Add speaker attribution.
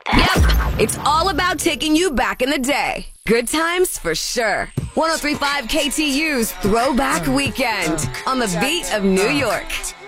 Speaker 1: Yep, it's all about taking you back in the day. Good times for sure. 103.5 KTU's Throwback Weekend on the beat of New York.